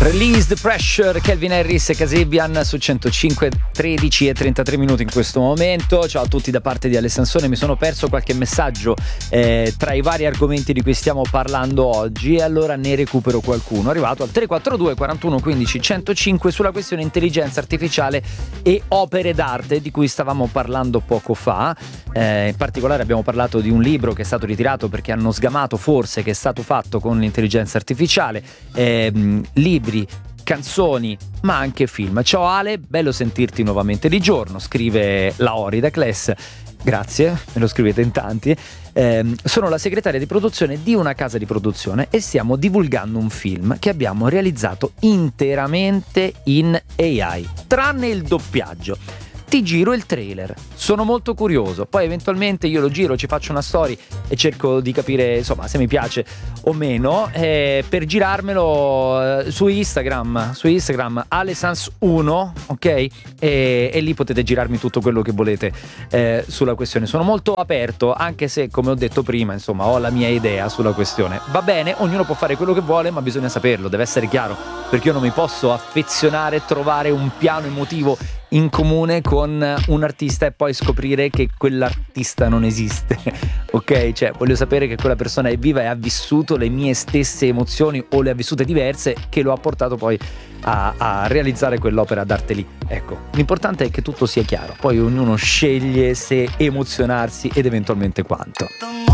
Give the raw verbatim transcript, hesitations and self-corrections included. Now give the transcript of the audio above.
Release the Pressure, Calvin Harris e Kasabian su centocinque, tredici e trentatré minuti in questo momento. Ciao a tutti da parte di Ale Sansone. Mi sono perso qualche messaggio eh, tra i vari argomenti di cui stiamo parlando oggi e allora ne recupero qualcuno. Arrivato al tre quattro due quarantuno quindici centocinque sulla questione intelligenza artificiale e opere d'arte di cui stavamo parlando poco fa. Eh, in particolare abbiamo parlato di un libro che è stato ritirato perché hanno sgamato forse che è stato fatto con l'intelligenza artificiale. Eh, libri, canzoni, ma anche film. Ciao Ale, bello sentirti nuovamente di giorno, scrive Laori da Cles. Grazie, me lo scrivete in tanti. Eh, sono la segretaria di produzione di una casa di produzione e stiamo divulgando un film che abbiamo realizzato interamente in A I, tranne il doppiaggio. Ti giro il trailer, sono molto curioso, poi eventualmente io lo giro, ci faccio una story e cerco di capire insomma se mi piace o meno, eh, per girarmelo eh, su Instagram, su Instagram alesans uno, ok? E, e lì potete girarmi tutto quello che volete eh, sulla questione. Sono molto aperto, anche se come ho detto prima insomma ho la mia idea sulla questione. Va bene, ognuno può fare quello che vuole, ma bisogna saperlo, deve essere chiaro, perché io non mi posso affezionare, trovare un piano emotivo in comune con un artista e poi scoprire che quell'artista non esiste, ok? Cioè voglio sapere che quella persona è viva e ha vissuto le mie stesse emozioni o le ha vissute diverse, che lo ha portato poi a, a realizzare quell'opera d'arte lì. Ecco, l'importante è che tutto sia chiaro, poi ognuno sceglie se emozionarsi ed eventualmente quanto.